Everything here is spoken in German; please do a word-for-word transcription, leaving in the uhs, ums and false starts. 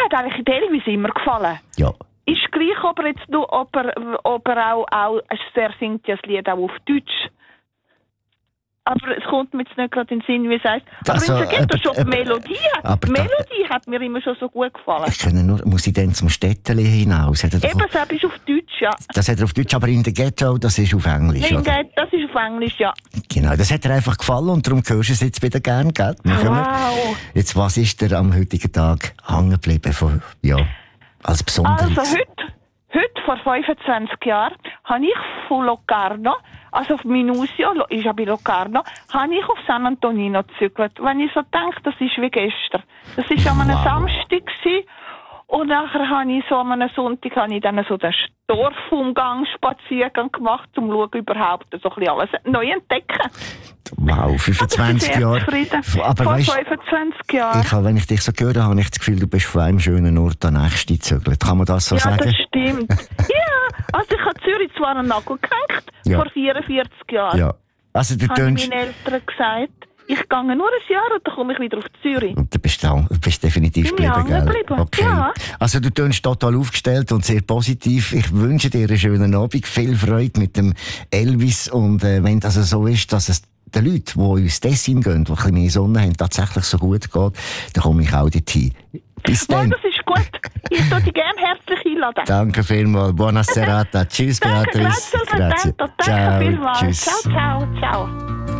hat eigentlich die Elvis immer gefallen. Ja. Ist gleich, ob er jetzt nur, ob er, ob er auch, auch, er singt ja das Lied auch auf Deutsch. Aber es kommt mir jetzt nicht gerade in den Sinn, wie es heisst. Aber Also, also, vergesst aber, schon die aber, Melodie. aber Die da- Melodie hat mir immer schon so gut gefallen. Ich kann nur, muss ich dann zum Städteli hinaus? Hat er doch- Eben, das ist auf Deutsch, ja. Das hat er auf Deutsch, aber in der Ghetto, das ist auf Englisch, Nein, oder? das ist auf Englisch, ja. Genau, das hat dir einfach gefallen und darum hörst du es jetzt wieder gern, gell? Machen wir. Wow. Jetzt, was ist dir am heutigen Tag hängen geblieben von, ja, als Besonderes? Also heute, heute vor fünfundzwanzig Jahren, habe ich von Locarno, also auf Minusio, Lo- ist ja bei Locarno, habe ich auf San Antonino gezügelt. Wenn ich so denke, das ist wie gestern. Das war an einem Wow. Samstag gewesen. Und nachher habe ich so an einem Sonntag habe ich dann so den Dorfumgang, Spaziergang gemacht, um zu schauen, überhaupt so ein bisschen alles neu entdecken. Wow, fünfundzwanzig Jahre. Aber Vor weißt, fünfundzwanzig Jahren. ich habe, wenn ich dich so höre, habe ich das Gefühl, du bist von einem schönen Ort an den nächsten gezögert. Kann man das so Ja, sagen? das stimmt. Ja, also ich habe Zürich zwar einen Nagel gehängt, Ja. vor vierundvierzig Jahren. Ja. Also du Habe ich tönst... meinen Eltern gesagt, ich gehe nur ein Jahr und dann komme ich wieder auf Zürich. Und du bist, da, du bist definitiv Bin ich geblieben, hängen gell? geblieben, Okay. ja. Also du tönst total aufgestellt und sehr positiv. Ich wünsche dir einen schönen Abend, viel Freude mit dem Elvis. Und äh, wenn das so ist, dass es den Leuten, die ins Tessin gehen, die ein bisschen mehr Sonne haben, tatsächlich so gut geht, dann komme ich auch dorthin. Bis Mal, dann. das ist gut. Ich würde dich gerne herzlich einladen. Danke vielmals. Buona serata. Tschüss, Danke, Beatrice. grazie, Alberto. Danke Ciao. vielmals. Tschüss. Ciao, ciao, ciao.